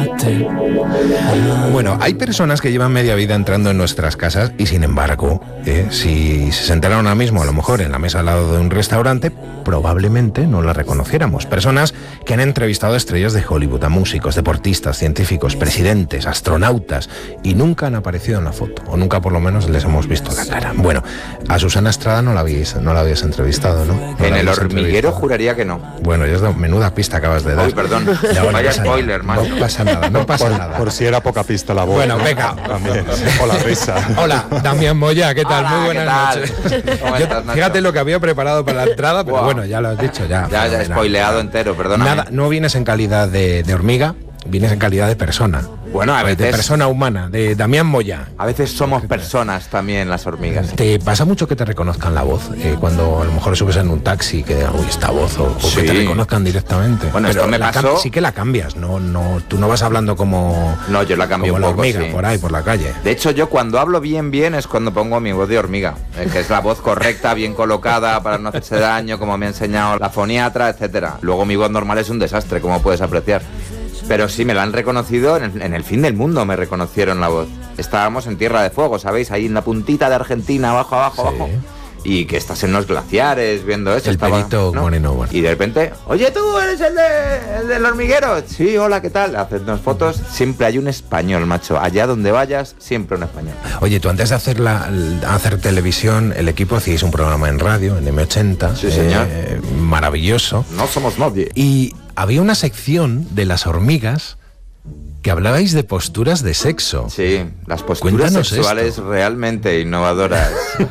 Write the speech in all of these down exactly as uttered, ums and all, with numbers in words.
nothing. Bueno, hay personas que llevan media vida entrando en nuestras casas y sin embargo, eh, si se sentaran ahora mismo a lo mejor en la mesa al lado de un restaurante, probablemente no las reconociéramos. Personas que han entrevistado a estrellas de Hollywood, a músicos, deportistas, científicos, presidentes, astronautas y nunca han aparecido en la foto, o nunca por lo menos les hemos visto la cara. Bueno, a Susana Estrada no la habéis, no la habías entrevistado, ¿no? ¿No en el hormiguero juraría que no. Bueno, ya es de menuda pista acabas de dar. Uy, perdón. Vaya spoiler, no, no pasa nada, no pasa por, nada. Por si era poca pista la voz. Bueno, venga. También. O la risa. Hola, Damián Moya, ¿qué tal? Hola, Muy buenas ¿qué tal? noches. ¿Cómo Yo, estás, Nacho? fíjate lo que había preparado para la entrada, pero Wow. bueno, ya lo has dicho, ya. Ya, ya he spoileado entero, perdóname. Nada, no vienes en calidad de, de hormiga, vienes en calidad de persona. Bueno, a de veces... persona humana, de Damián Moya. A veces somos personas también las hormigas. ¿Te pasa mucho que te reconozcan la voz? Eh, cuando a lo mejor subes en un taxi, que uy, esta voz, o, o Sí. que te reconozcan directamente. Bueno, pero esto me la pasó- cam- sí que la cambias, no, no, tú no vas hablando como, No, yo la cambio como un la poco, hormiga sí. por ahí, por la calle. De hecho, yo cuando hablo bien, bien es cuando pongo mi voz de hormiga, eh, que es la voz correcta, bien colocada, para no hacerse daño, como me ha enseñado la foniatra, etcétera. Luego mi voz normal es un desastre, como puedes apreciar. Pero sí, me la han reconocido, en el, en el fin del mundo me reconocieron la voz. Estábamos en Tierra de Fuego, ¿sabéis? Ahí en la puntita de Argentina, abajo, abajo, Sí. abajo. Y que estás en los glaciares viendo eso. El estaba, Perito Moreno, bueno. Y de repente, oye, tú eres el, de, el del hormiguero. Sí, hola, ¿qué tal? Hacernos fotos. Siempre hay un español, macho. Allá donde vayas, siempre un español. Oye, tú antes de hacer, la, hacer televisión, el equipo hacíais un programa en radio, en eme ochenta. Sí, señor. eh, maravilloso. No somos nadie. Y había una sección de las hormigas que hablabais de posturas de sexo. Sí, las posturas Cuéntanos sexuales esto. realmente innovadoras.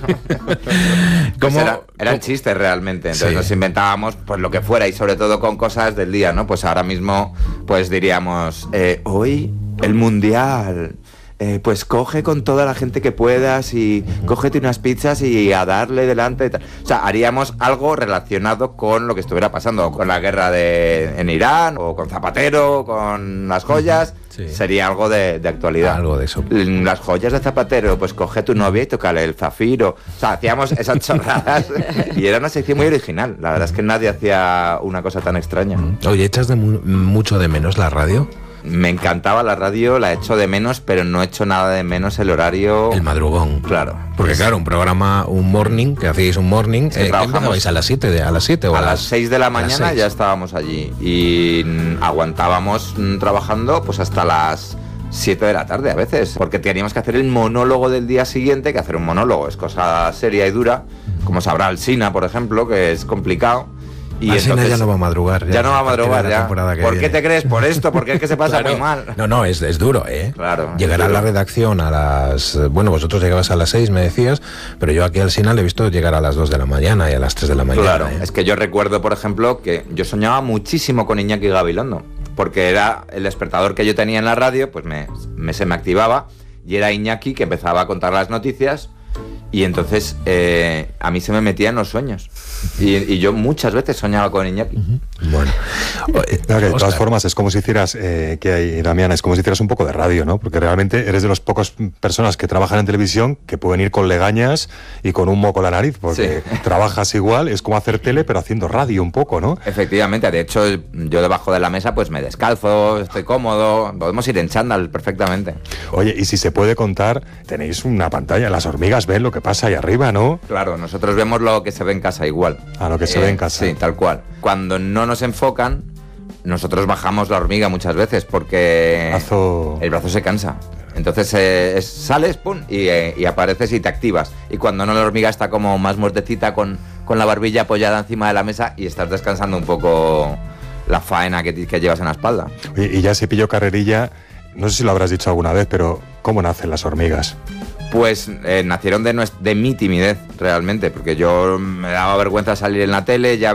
Pues ¿Cómo- era- eran cómo- chistes realmente, entonces Sí. nos inventábamos pues lo que fuera y sobre todo con cosas del día, ¿no? Pues ahora mismo pues diríamos, eh, hoy el mundial, eh, pues coge con toda la gente que puedas y cógete unas pizzas y a darle delante. tal. O sea, haríamos algo relacionado con lo que estuviera pasando, con la guerra de, en Irán, o con Zapatero, con las joyas. Sí. Sería algo de, de actualidad. Algo de eso. Las joyas de Zapatero, pues coge a tu novia y tócale el zafiro. O sea, hacíamos esas chorradas y era una sección muy original. La verdad es que nadie hacía una cosa tan extraña. Oye, ¿echas de mu- mucho de menos la radio? Me encantaba la radio, la echo de menos, pero no echo nada de menos el horario. El madrugón. Claro. Porque claro, un programa, un morning, que hacíais un morning, Sí, eh, ¿qué trabajamos- empezabais a las siete? De, ¿A las siete o A las seis de la a las mañana seis? ya estábamos allí y mm, aguantábamos mm, trabajando pues hasta las siete de la tarde a veces, porque teníamos que hacer el monólogo del día siguiente, que hacer un monólogo es cosa seria y dura, como sabrá Alsina, por ejemplo, que es complicado. Y Alsina entonces- ya no va a madrugar. Ya no va a partir de madrugar, la ya. temporada que ¿Por qué viene. te crees? Por esto, porque es que se pasa Claro. muy mal. No, no, es, es duro, ¿eh? Claro, Llegar es a la duro. redacción a las... eh, Bueno, vosotros llegabas a las seis, me decías, pero yo aquí al Sina le he visto llegar a las dos de la mañana y a las tres de la mañana. Claro, ¿eh? es que yo recuerdo, por ejemplo, que yo soñaba muchísimo con Iñaki Gabilondo, porque era el despertador que yo tenía en la radio, pues me, me- se me activaba y era Iñaki que empezaba a contar las noticias y entonces eh, a mí se me metía en los sueños. Y, y yo muchas veces soñaba con Iñaki. Bueno. Eh, Claro que de Óscar, todas formas es como si hicieras, eh, que hay, Damián, es como si hicieras un poco de radio, ¿no? Porque realmente eres de las pocas personas que trabajan en televisión que pueden ir con legañas y con un moco en la nariz, porque Sí. trabajas igual, es como hacer tele pero haciendo radio un poco, ¿no? Efectivamente, de hecho yo debajo de la mesa pues me descalzo, estoy cómodo, podemos ir en chándal perfectamente. Oye, y si se puede contar, tenéis una pantalla, las hormigas ven lo que pasa ahí arriba, ¿no? Claro, nosotros vemos lo que se ve en casa igual. A lo que se ve en casa. Sí, tal cual. Cuando no nos enfocan, nosotros bajamos la hormiga muchas veces porque Brazo- el brazo se cansa. Entonces eh, es- sales, pum, y, eh, y apareces y te activas. Y cuando no, la hormiga está como más muertecita con, con la barbilla apoyada encima de la mesa y estás descansando un poco la faena que, ti- que llevas en la espalda. Oye, y ya se pilló carrerilla, no sé si lo habrás dicho alguna vez, pero ¿cómo nacen las hormigas? Pues eh, nacieron de, nues- de mi timidez, realmente, porque yo me daba vergüenza salir en la tele, ya